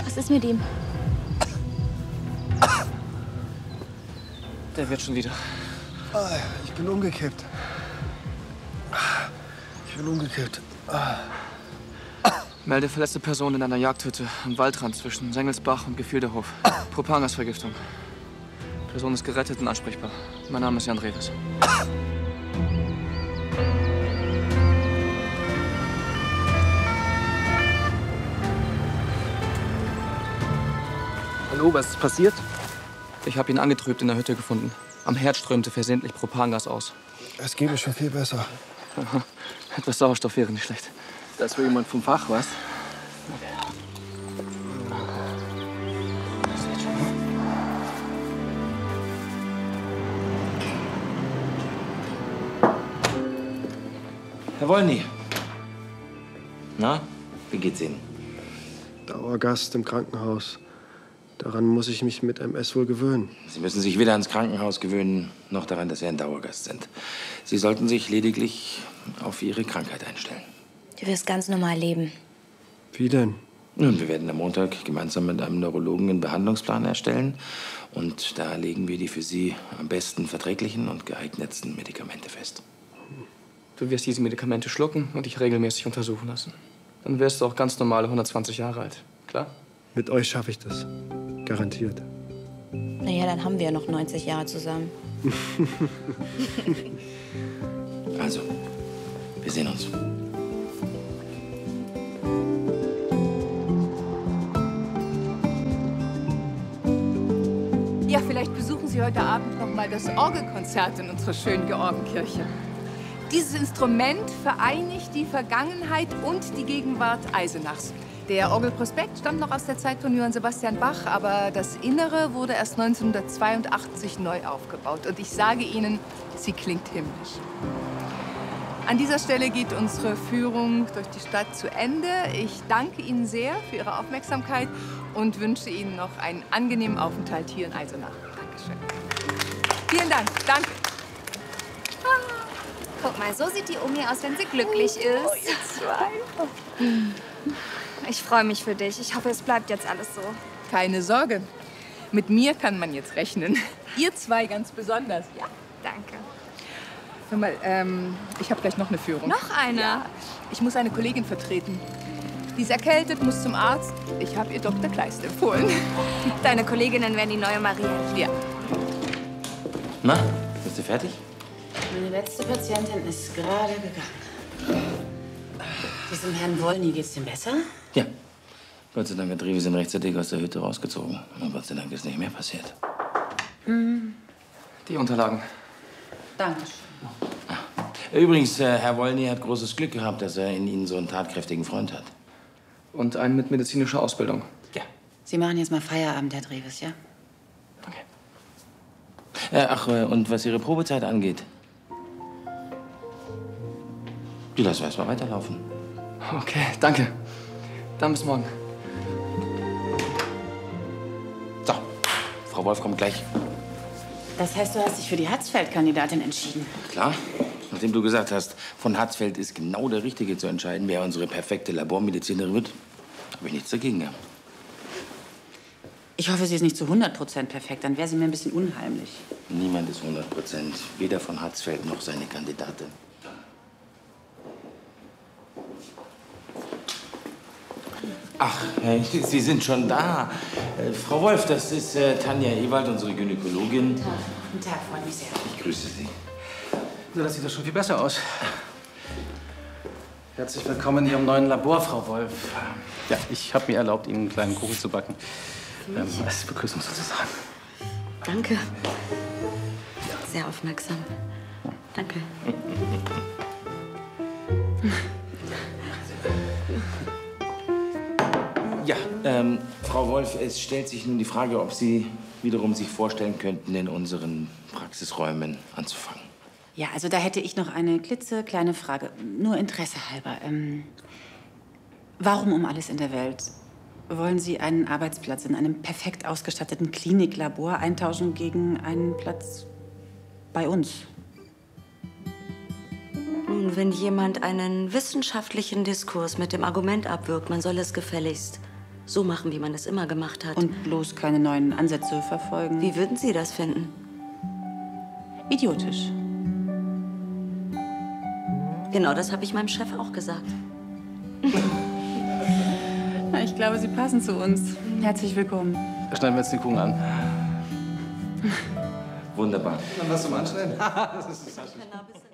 Was ist mit ihm? Der wird schon wieder. Ich bin umgekippt. Melde verletzte Person in einer Jagdhütte am Waldrand zwischen Sengelsbach und Gefildehof. Propangasvergiftung. Person ist gerettet und ansprechbar. Mein Name ist Jan Reves. Hallo, was ist passiert? Ich habe ihn angetrübt in der Hütte gefunden. Am Herd strömte versehentlich Propangas aus. Es geht mir schon viel besser. Aha. Etwas Sauerstoff wäre nicht schlecht. Das war jemand vom Fach, was? Herr Wollny. Na, wie geht's Ihnen? Dauergast im Krankenhaus. Daran muss ich mich mit MS wohl gewöhnen. Sie müssen sich weder ans Krankenhaus gewöhnen, noch daran, dass Sie ein Dauergast sind. Sie sollten sich lediglich auf Ihre Krankheit einstellen. Du wirst ganz normal leben. Wie denn? Nun, wir werden am Montag gemeinsam mit einem Neurologen einen Behandlungsplan erstellen. Und da legen wir die für Sie am besten verträglichen und geeignetsten Medikamente fest. Du wirst diese Medikamente schlucken und dich regelmäßig untersuchen lassen. Dann wirst du auch ganz normale 120 Jahre alt. Klar? Mit euch schaffe ich das. Garantiert. Naja, dann haben wir ja noch 90 Jahre zusammen. Also, wir sehen uns. Ja, vielleicht besuchen Sie heute Abend noch mal das Orgelkonzert in unserer schönen Georgenkirche. Dieses Instrument vereinigt die Vergangenheit und die Gegenwart Eisenachs. Der Orgelprospekt stammt noch aus der Zeit von Johann Sebastian Bach, aber das Innere wurde erst 1982 neu aufgebaut. Und ich sage Ihnen, sie klingt himmlisch. An dieser Stelle geht unsere Führung durch die Stadt zu Ende. Ich danke Ihnen sehr für Ihre Aufmerksamkeit und wünsche Ihnen noch einen angenehmen Aufenthalt hier in Eisenach. Dankeschön. Vielen Dank. Danke. Guck mal, so sieht die Omi aus, wenn sie glücklich ist. Oh, ihr zwei. Ich freue mich für dich. Ich hoffe, es bleibt jetzt alles so. Keine Sorge. Mit mir kann man jetzt rechnen. Ihr zwei ganz besonders. Ja. Danke. Hör mal, ich habe gleich noch eine Führung. Noch eine? Ja. Ich muss eine Kollegin vertreten. Die ist erkältet, muss zum Arzt. Ich habe ihr Dr. Kleist empfohlen. Deine Kolleginnen werden die neue Maria. Ja. Na, bist du fertig? Meine letzte Patientin ist gerade gegangen. Diesem Herrn Wollny geht's dem besser? Ja. Gott sei Dank hat Revis ihn rechtzeitig aus der Hütte rausgezogen. Und Gott sei Dank ist nicht mehr passiert. Die Unterlagen. Dankeschön. Übrigens, Herr Wollny hat großes Glück gehabt, dass er in Ihnen so einen tatkräftigen Freund hat. Und einen mit medizinischer Ausbildung. Ja. Sie machen jetzt mal Feierabend, Herr Dreves, ja? Okay. Ach, und was Ihre Probezeit angeht, die lassen wir erst mal weiterlaufen. Okay, danke. Dann bis morgen. So, Frau Wolf kommt gleich. Das heißt, du hast dich für die Hatzfeld-Kandidatin entschieden? Klar. Nachdem du gesagt hast, von Hatzfeld ist genau der Richtige zu entscheiden, wer unsere perfekte Labormedizinerin wird, habe ich nichts dagegen gehabt. Ich hoffe, sie ist nicht zu 100% perfekt. Dann wäre sie mir ein bisschen unheimlich. Niemand ist 100%. Weder von Hatzfeld noch seine Kandidatin. Ach, Sie sind schon da. Frau Wolf, das ist Tanja Ewald, unsere Gynäkologin. Guten Tag, freut mich sehr. Ich grüße Sie. Na, das sieht doch schon viel besser aus. Herzlich willkommen in Ihrem neuen Labor, Frau Wolf. Ja, ich habe mir erlaubt, Ihnen einen kleinen Kuchen zu backen. Als Begrüßung sozusagen. Danke. Sehr aufmerksam. Danke. Ja, Frau Wolf, es stellt sich nun die Frage, ob Sie wiederum sich vorstellen könnten, in unseren Praxisräumen anzufangen. Ja, also da hätte ich noch eine klitzekleine Frage. Nur Interesse halber. Warum um alles in der Welt wollen Sie einen Arbeitsplatz in einem perfekt ausgestatteten Kliniklabor eintauschen gegen einen Platz bei uns? Nun, wenn jemand einen wissenschaftlichen Diskurs mit dem Argument abwirkt, man soll es gefälligst So machen, wie man es immer gemacht hat. Und bloß keine neuen Ansätze verfolgen. Wie würden Sie das finden? Idiotisch. Genau das habe ich meinem Chef auch gesagt. Na, ich glaube, Sie passen zu uns. Herzlich willkommen. Schneiden wir jetzt den Kuchen an. Wunderbar. Dann lass du mal anschneiden. Das ist